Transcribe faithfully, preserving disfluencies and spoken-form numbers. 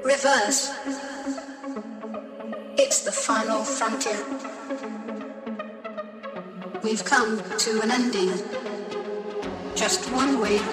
Reverse. It's the final frontier. We've come to an ending. Just one way